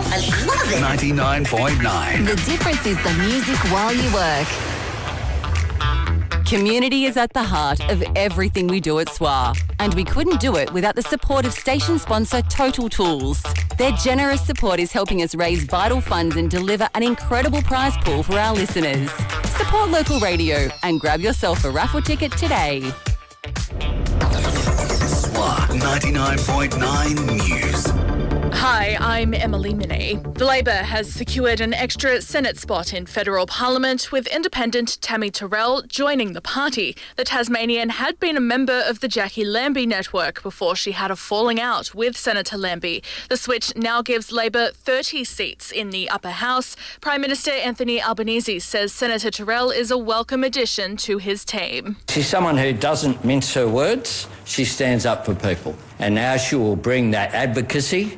I love it. 99.9. The difference is the music while you work. Community is at the heart of everything we do at SWA, and we couldn't do it without the support of station sponsor Total Tools. Their generous support is helping us raise vital funds and deliver an incredible prize pool for our listeners. Support local radio and grab yourself a raffle ticket today. SWA 99.9 News. Hi, I'm Emily Minney. The Labor has secured an extra Senate spot in federal parliament, with independent Tammy Terrell joining the party. The Tasmanian had been a member of the Jackie Lambie network before she had a falling out with Senator Lambie. The switch now gives Labor 30 seats in the upper house. Prime Minister Anthony Albanese says Senator Terrell is a welcome addition to his team. She's someone who doesn't mince her words. She stands up for people. And now she will bring that advocacy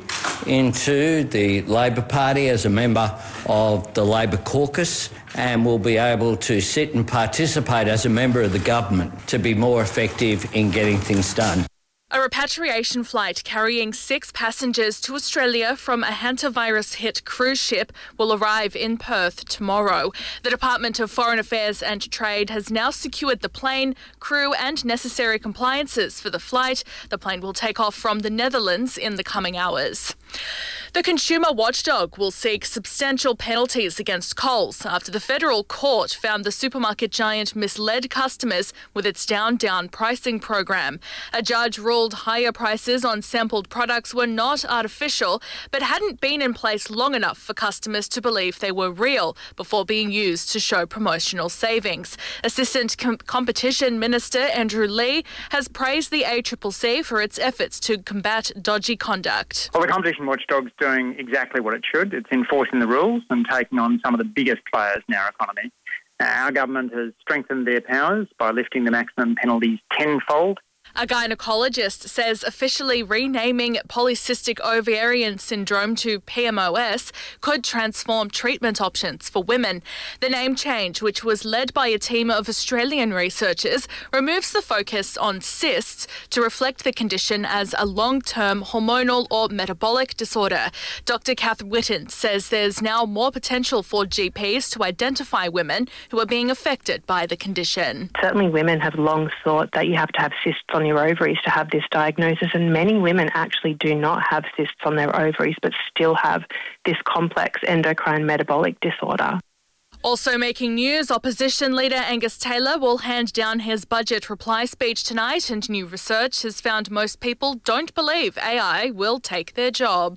into the Labor Party as a member of the Labor caucus, and will be able to sit and participate as a member of the government to be more effective in getting things done. A repatriation flight carrying 6 passengers to Australia from a hantavirus-hit cruise ship will arrive in Perth tomorrow. The Department of Foreign Affairs and Trade has now secured the plane, crew and necessary compliances for the flight. The plane will take off from the Netherlands in the coming hours. The consumer watchdog will seek substantial penalties against Coles after the federal court found the supermarket giant misled customers with its down pricing program. A judge ruled higher prices on sampled products were not artificial, but hadn't been in place long enough for customers to believe they were real before being used to show promotional savings. Assistant Competition Minister Andrew Lee has praised the ACCC for its efforts to combat dodgy conduct. Well, the competition watchdog's doing exactly what it should. It's enforcing the rules and taking on some of the biggest players in our economy. Our government has strengthened their powers by lifting the maximum penalties tenfold. A gynaecologist says officially renaming polycystic ovarian syndrome to PMOS could transform treatment options for women. The name change, which was led by a team of Australian researchers, removes the focus on cysts to reflect the condition as a long-term hormonal or metabolic disorder. Dr. Kath Witten says there's now more potential for GPs to identify women who are being affected by the condition. Certainly women have long thought that you have to have cysts on your ovaries to have this diagnosis, and many women actually do not have cysts on their ovaries but still have this complex endocrine metabolic disorder. Also making news, opposition leader Angus Taylor will hand down his budget reply speech tonight, and new research has found most people don't believe AI will take their job.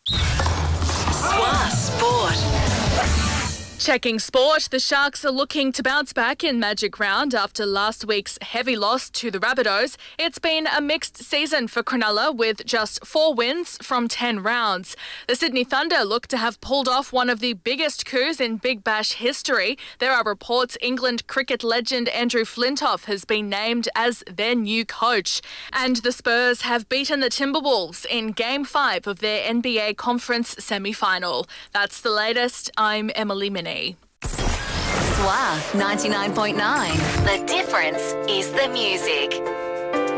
SWA Sport. Checking sport, the Sharks are looking to bounce back in Magic Round after last week's heavy loss to the Rabbitohs. It's been a mixed season for Cronulla with just 4 wins from 10 rounds. The Sydney Thunder look to have pulled off one of the biggest coups in Big Bash history. There are reports England cricket legend Andrew Flintoff has been named as their new coach. And the Spurs have beaten the Timberwolves in Game 5 of their NBA Conference semi-final. That's the latest. I'm Emily Minney. SWA 99.9. The difference is the music.